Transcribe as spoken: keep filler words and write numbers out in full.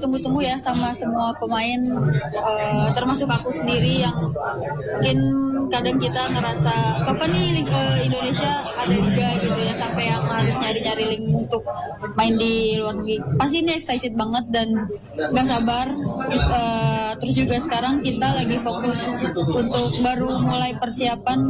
ditunggu-tunggu ya sama semua pemain, uh, termasuk aku sendiri yang mungkin kadang kita ngerasa kapan nih Liga Indonesia ada liga gitu ya, sampai yang harus nyari-nyari link untuk main di luar negeri. Pasti ini excited banget dan gak sabar. Uh, terus juga sekarang kita lagi fokus untuk baru mulai persiapan